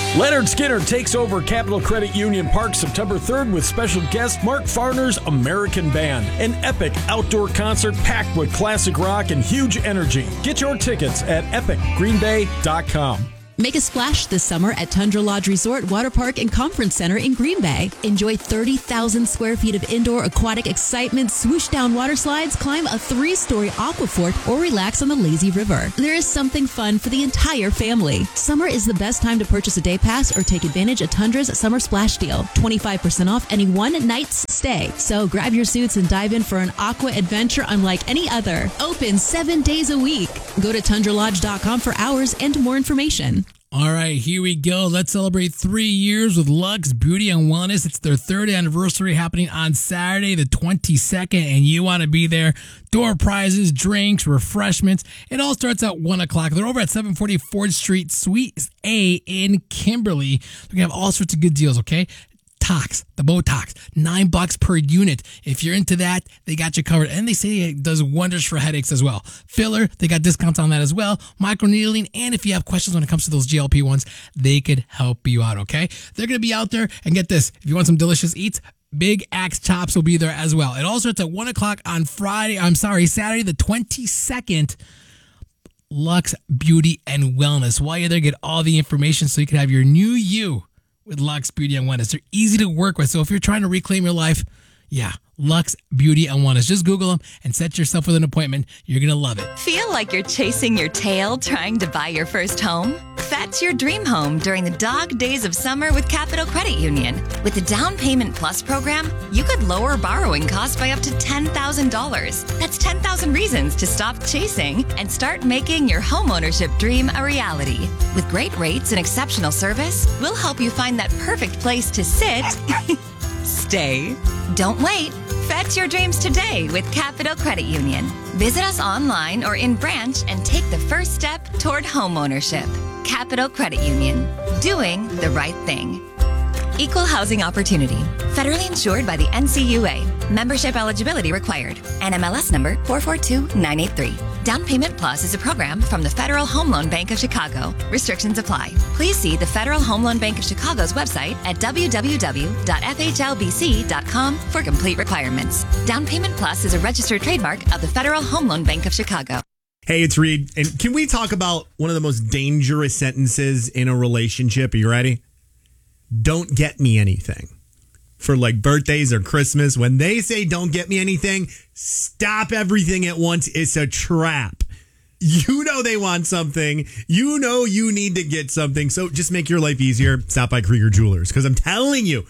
Leonard Skinner takes over Capital Credit Union Park September 3rd with special guest Mark Farner's American Band. An epic outdoor concert packed with classic rock and huge energy. Get your tickets at epicgreenbay.com. Make a splash this summer at Tundra Lodge Resort, Water Park, and Conference Center in Green Bay. Enjoy 30,000 square feet of indoor aquatic excitement, swoosh down water slides, climb a 3-story aqua fort, or relax on the lazy river. There is something fun for the entire family. Summer is the best time to purchase a day pass or take advantage of Tundra's Summer Splash Deal. 25% off any one night's stay. So grab your suits and dive in for an aqua adventure unlike any other. Open 7 days a week. Go to tundralodge.com for hours and more information. All right, here we go. Let's celebrate 3 years with Lux Beauty and Wellness. It's their 3rd anniversary happening on Saturday, the 22nd, and you want to be there. Door prizes, drinks, refreshments. It all starts at 1 o'clock. They're over at 740 4th Street, Suite A in Kimberly. They're going to have all sorts of good deals, okay? Tox, the Botox, $9 per unit. If you're into that, they got you covered. And they say it does wonders for headaches as well. Filler, they got discounts on that as well. Microneedling, and if you have questions when it comes to those GLP ones, they could help you out, okay? They're going to be out there, and get this, if you want some delicious eats, Big Axe Chops will be there as well. It all starts at 1 o'clock on Saturday the 22nd. Lux Beauty and Wellness. While you're there, get all the information so you can have your new you with Lux Beauty and Wellness. They're easy to work with. So if you're trying to reclaim your life, Lux Beauty and Wellness. Just Google them and set yourself with an appointment. You're going to love it. Feel like you're chasing your tail trying to buy your first home? Fetch your dream home during the dog days of summer with Capital Credit Union. With the Down Payment Plus program, you could lower borrowing costs by up to $10,000. That's 10,000 reasons to stop chasing and start making your homeownership dream a reality. With great rates and exceptional service, we'll help you find that perfect place to sit, stay. Don't wait. Fetch your dreams today with Capital Credit Union. Visit us online or in branch and take the first step toward homeownership. Capital Credit Union. Doing the right thing. Equal housing opportunity. Federally insured by the NCUA. Membership eligibility required. NMLS number 442983. Down Payment Plus is a program from the Federal Home Loan Bank of Chicago. Restrictions apply. Please see the Federal Home Loan Bank of Chicago's website at www.fhlbc.com for complete requirements. Down Payment Plus is a registered trademark of the Federal Home Loan Bank of Chicago. Hey, it's Reed. And can we talk about one of the most dangerous sentences in a relationship? Are you ready? Don't get me anything. For like birthdays or Christmas, when they say don't get me anything, stop everything at once. It's a trap. You know they want something. You know you need to get something. So just make your life easier. Stop by Krieger Jewelers. Because I'm telling you,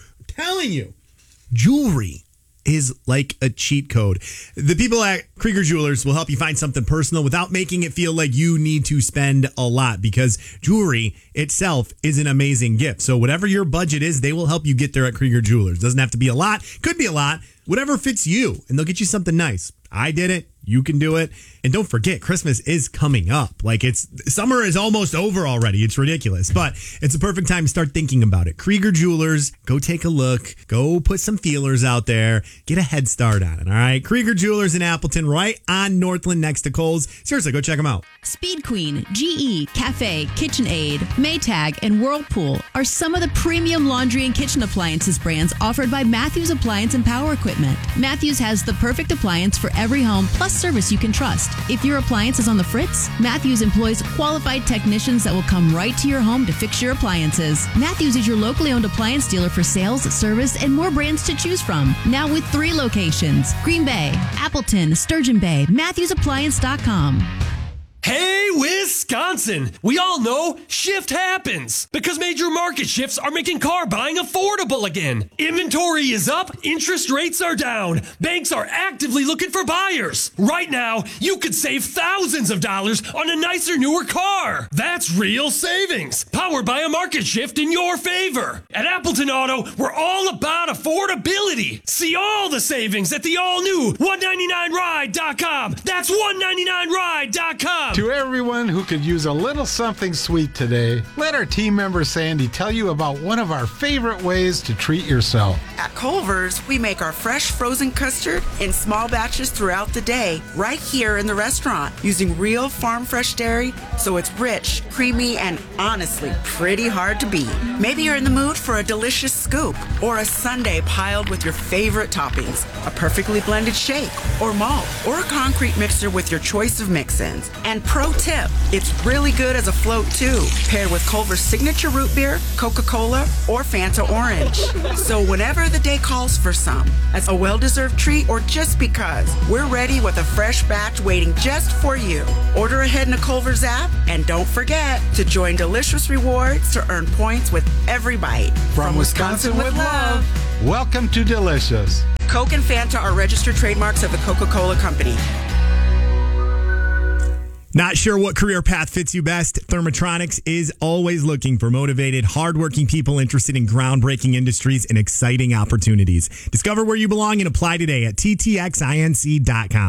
jewelry is like a cheat code. The people at Krieger Jewelers will help you find something personal without making it feel like you need to spend a lot, because jewelry itself is an amazing gift. So whatever your budget is, they will help you get there at Krieger Jewelers. Doesn't have to be a lot, could be a lot, whatever fits you, and they'll get you something nice. I did it. You can do it. And don't forget, Christmas is coming up. Like, summer is almost over already. It's ridiculous, but it's a perfect time to start thinking about it. Krieger Jewelers, go take a look. Go put some feelers out there. Get a head start on it, all right? Krieger Jewelers in Appleton, right on Northland next to Kohl's. Seriously, go check them out. Speed Queen, GE, Cafe, KitchenAid, Maytag, and Whirlpool are some of the premium laundry and kitchen appliances brands offered by Matthews Appliance and Power Equipment. Matthews has the perfect appliance for every home, plus service you can trust. If your appliance is on the fritz, Matthews employs qualified technicians that will come right to your home to fix your appliances. Matthews is your locally owned appliance dealer for sales, service, and more brands to choose from. Now with 3 locations: Green Bay, Appleton, Sturgeon Bay, MatthewsAppliance.com. Hey, Wisconsin! We all know shift happens because major market shifts are making car buying affordable again. Inventory is up, interest rates are down, banks are actively looking for buyers. Right now, you could save thousands of dollars on a nicer, newer car. That's real savings, powered by a market shift in your favor. At Appleton Auto, we're all about affordability. See all the savings at the all-new 199ride.com. That's 199ride.com. job! To everyone who could use a little something sweet today, let our team member Sandy tell you about one of our favorite ways to treat yourself. At Culver's, we make our fresh frozen custard in small batches throughout the day, right here in the restaurant, using real farm fresh dairy, so it's rich, creamy, and honestly pretty hard to beat. Maybe you're in the mood for a delicious scoop or a sundae piled with your favorite toppings, a perfectly blended shake or malt, or a concrete mixer with your choice of mix-ins. And pro tip, it's really good as a float too, paired with Culver's signature root beer, Coca-Cola, or Fanta Orange. So whenever the day calls for some, as a well-deserved treat or just because, we're ready with a fresh batch waiting just for you. Order ahead in the Culver's app, and don't forget to join Delicious Rewards to earn points with every bite. From Wisconsin with love, welcome to Delicious. Coke and Fanta are registered trademarks of the Coca-Cola Company. Not sure what career path fits you best? Thermotronics is always looking for motivated, hardworking people interested in groundbreaking industries and exciting opportunities. Discover where you belong and apply today at ttxinc.com.